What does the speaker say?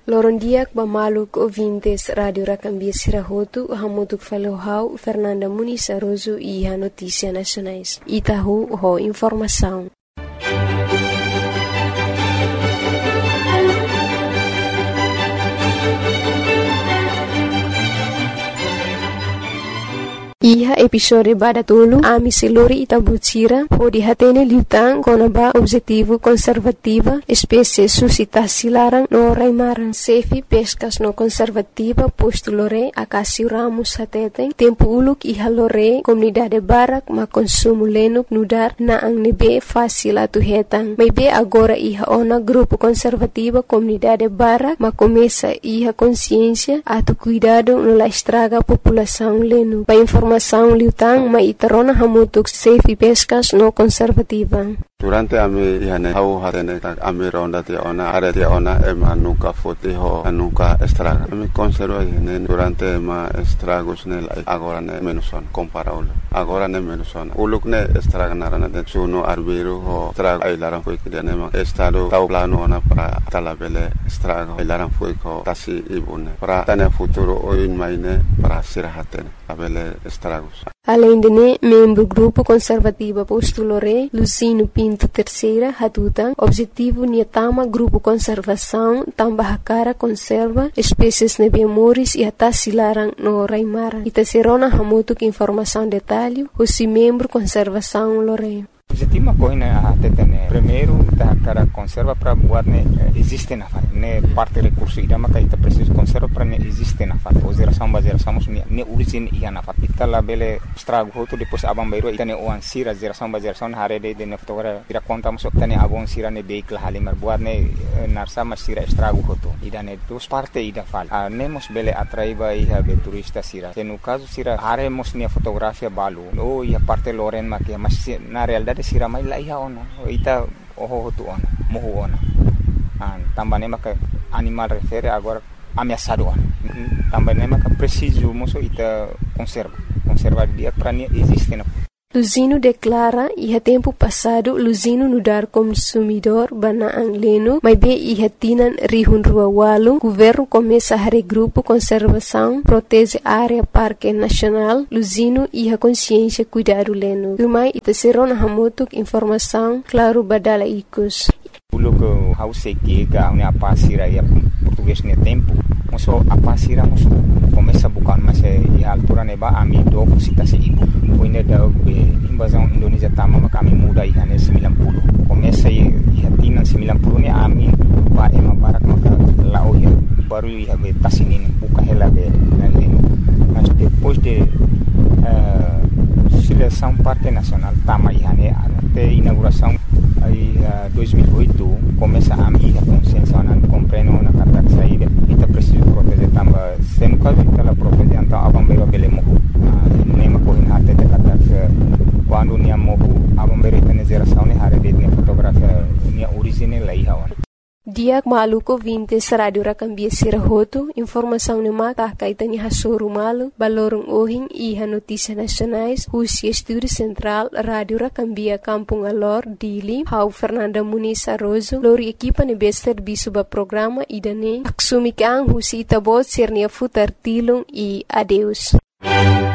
Loron diak bamaluk ouvintes Radio Racambia Sirahotu, hamutuk falohau Fernanda Muniz Aroso e a Notícia Nacionais. Itahu ho informação. Iha episode badatulu ami selori itabutira o dihatene liutang konaba objetivo conservativa espécie suscitasi larang no raimaran sefi pescas no conservativa posto lore akasi ramus hateten tempo uluk iha lore comunidade barak ma consumo lenuk nudar na ang nebe fácil atu hetang may be agora iha ona grupo conservativa comunidade barak ma começa iha consciência atu cuidado no la estraga população lenu pa informação liutang ma itarona hamutuk safe pescas no conservativa. Durante ami ihane hau hatene tak ami ronda tia ona are tia ona ema nuka foti ho nuka estraga. Ami conserva ihane durante ma estragos ne agora ne menuson comparable. Agora ne menuson. Uluk ne estraga narana de suno arbiro ho estraga ai laran foi que ne ma estado tau plano ona para talabele estraga ai laran foi ko tasi ibune. Para tane futuro oin maine para sirahatene abele estragos. Além de ne, membro grupo conservativa postulore Lucino Pinto Terceira Hatutan, objetivo niatama grupo conservação tambah cara conserva espécies nebiamoris e atasilarang no raimara. Itaserona hamutuk informação detalhe, o membro conservação lore. Objetivo coisa até primeiro da cara conserva para buat ne existe na fase ne parte recurso ida maka ita preciso conserva para ne existe na fase geração ne origin ia na fase ita la bele estrago hoto depois abang bairo ita ne oan sira geração hare de ne fotogra ira conta muso tane abon sira ne vehicle halimar buat ne narsa masira estrago hoto ida ne dos parte ida fal nemos bele atraiba ia be turista sira no caso sira hare mos ne fotografia balu o ia parte loren makia mas na realidade sira mai la iha ona ita oho tu ona mohu ona tambane maka animal refere agora ameaçado ona tambane maka preciso moso ita conserva dia para ne existe na Luzino declara iha tempo passado Luzino nudar consumidor bana angleno mas be iha tinan rihun rua walu governo começa a regrupo conservação protege área parque nacional Luzino iha consciência cuidado leno rumai ita serona hamutuk informação claro badala ikus Uluk hause kega une apasira ya português ne tempo moso apasira moso começa bukan masa ya altura neba ami do citasi ibu poine da invasão Indonesia tama kami muda ihane 90 começa ya tinan 90 ne ami ba ema barak maka lao ya baru ya be tasinin buka hela be naleno mas depois de seleção parte nacional tama ihane até inauguração aí 2008 começa a minha consciência não compreendo na carta saída ita preciso proteger tamba sendo caso ela proteger então abambeiro belemo nema correndo até de carta quando nia mohu abambeiro tem geração ne hare de fotografia nia origem lá ihawan Diak maluko vintes Radio Racambia Sirahotu, informação ne maka kaitani hasuru malu, balorong ohing iha notícia nacionais, husi estúdio central Radio Racambia Kampung Alor, Dili, hau Fernanda Muniz Aroso, lori equipa ne bester bisuba programa idane, aksumikang husi itabot sirnia futar tilung e adeus.